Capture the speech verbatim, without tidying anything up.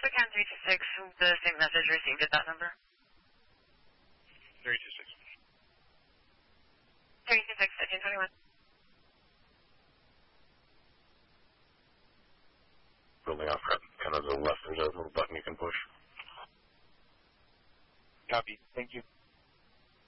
Spokane three two six, the same message received at that number. three two six. three two six, fifteen twenty-one. Building off kind of the left, there's a little button you can push. Copy. Thank you.